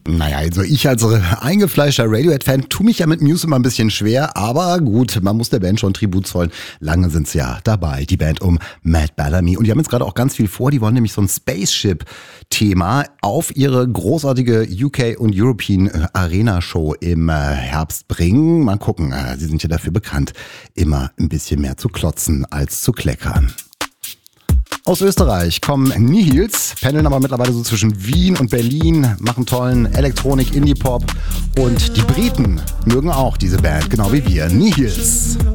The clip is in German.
Naja, also ich als eingefleischter Radiohead-Fan tue mich ja mit Muse immer ein bisschen schwer, aber gut, man muss der Band schon Tribut zollen. Lange sind sie ja dabei, die Band um Matt Bellamy. Und die haben jetzt gerade auch ganz viel vor, die wollen nämlich so ein Spaceship-Thema auf ihre großartige UK und European Arena-Show im Herbst bringen. Mal gucken, sie sind ja dafür bekannt, immer ein bisschen mehr zu klotzen als zu kleckern. Aus Österreich kommen Nihils, pendeln aber mittlerweile so zwischen Wien und Berlin, machen tollen Elektronik, Indie-Pop und die Briten mögen auch diese Band, genau wie wir. Nihils.